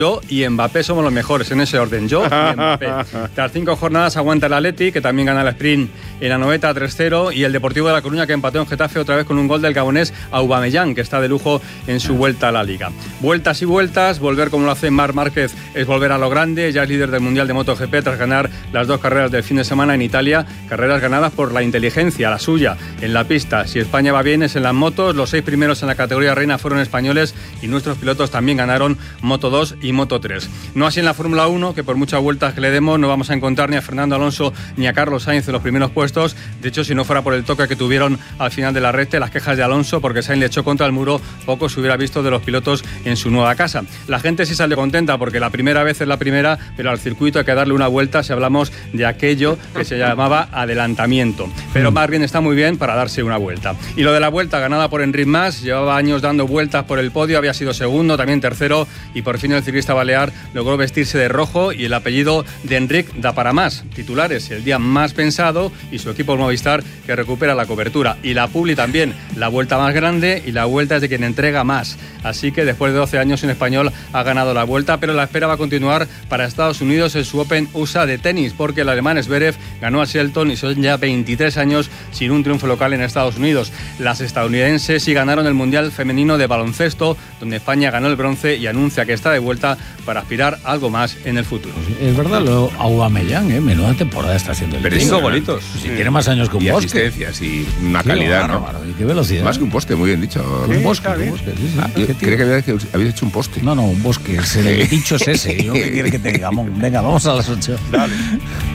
y Mbappé somos los mejores, en ese orden, yo y Mbappé. Tras 5 jornadas aguanta el Atleti, que también gana el sprint en la noveta 3-0, y el Deportivo de La Coruña, que empató en Getafe otra vez con un gol del gabonés Aubameyang, que está de lujo en su vuelta a la Liga. Vueltas y vueltas, volver como lo hace Marc Márquez es volver a lo grande, ya es líder del Mundial de MotoGP tras ganar las 2 carreras del fin de semana en Italia, carreras ganadas por la inteligencia, la suya, en la pista. Si España va bien es en las motos, los 6 primeros en la categoría reina fueron españoles y nuestros pilotos también ganaron Moto 2 y Moto 3. No así en la Fórmula 1, que por muchas vueltas que le demos no vamos a encontrar ni a Fernando Alonso ni a Carlos Sainz en los primeros puestos. De hecho, si no fuera por el toque que tuvieron al final de la recta, las quejas de Alonso porque Sainz le echó contra el muro, poco se hubiera visto de los pilotos en su nueva casa. La gente sí sale contenta porque la primera vez es la primera, pero al circuito hay que darle una vuelta si hablamos de aquello que se llamaba adelantamiento. Pero más bien está muy bien para darse una vuelta. Y lo de la vuelta ganada por Enric Mas, llevaba años dando vueltas por el podio, había sido segundo, también tercero, y por fin el ciclista balear logró vestirse de rojo y el apellido de Enric da para más. Titulares, el día más pensado, y su equipo el Movistar, que recupera la cobertura. Y la Publi también, la vuelta más grande, y la vuelta es de quien entrega más. Así que después de 12 años en español ha ganado la vuelta, pero la espera va a continuar para Estados Unidos en su Open USA de tenis, porque el alemán Zverev ganó a Shelton y son ya 23 años sin un triunfo local en Estados Unidos. Las estadounidenses sí ganaron el Mundial Femenino de Baloncesto, donde España ganó el bronce y anuncia que está de vuelta para aspirar a algo más en el futuro. Es verdad, lo Aubameyang, menuda temporada está haciendo el Pero 5 golitos. Si tiene más años que un y bosque. asistencias y una calidad, ¿no? Y qué velocidad. Más que un poste, muy bien dicho. Un bosque, sí. Creía que habéis hecho un poste. No, un bosque. El dicho es ese. ¿Yo qué quiere que te digamos? Venga, vamos a las 8. Dale.